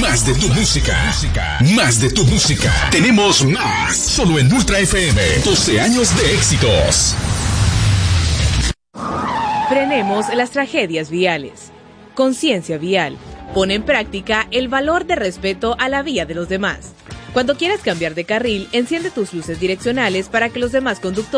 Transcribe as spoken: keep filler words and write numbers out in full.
Más de tu música. Más de tu música. Tenemos más. Solo en Ultra F M. doce años de éxitos. Frenemos las tragedias viales. Conciencia vial. Pone en práctica el valor de respeto a la vía de los demás. Cuando quieras cambiar de carril, enciende tus luces direccionales para que los demás conductores